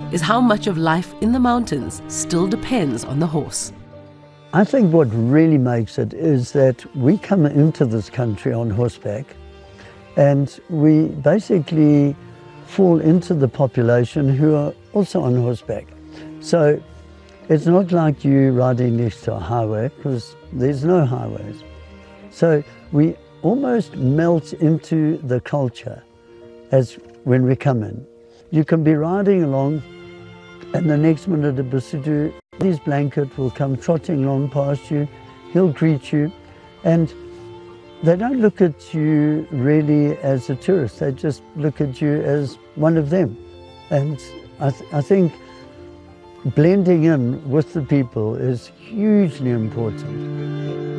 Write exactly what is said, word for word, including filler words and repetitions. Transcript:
is how much of life in the mountains still depends on the horse. I think what really makes it is that we come into this country on horseback, and we basically fall into the population who are also on horseback. So it's not like you riding next to a highway, because there's no highways. So we almost melt into the culture as when we come in. You can be riding along, and the next minute a Busuttu, his blanket will come trotting along past you, he'll greet you, and they don't look at you really as a tourist, they just look at you as one of them. And I, th I think blending in with the people is hugely important.